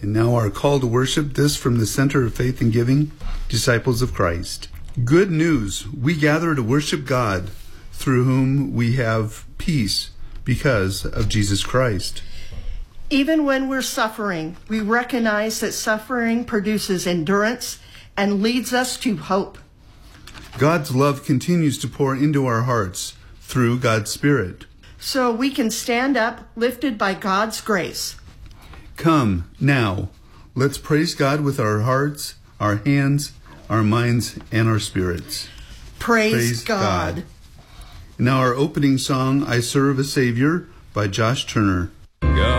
And now our call to worship, this from the Center of Faith and Giving, Disciples of Christ. Good news, we gather to worship God, through whom we have peace because of Jesus Christ. Even when we're suffering, we recognize that suffering produces endurance and leads us to hope. God's love continues to pour into our hearts through God's Spirit. So we can stand up, lifted by God's grace. Come, now, let's praise God with our hearts, our hands, our minds, and our spirits. Praise God. Now our opening song, I Serve a Savior, by Josh Turner.